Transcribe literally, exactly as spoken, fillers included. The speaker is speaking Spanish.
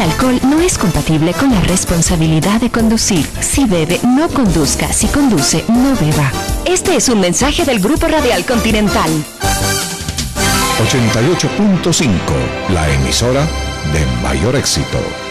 El alcohol no es compatible con la responsabilidad de conducir. Si bebe, no conduzca. Si conduce, no beba. Este es un mensaje del Grupo Radial Continental. ochenta y ocho punto cinco, la emisora de mayor éxito.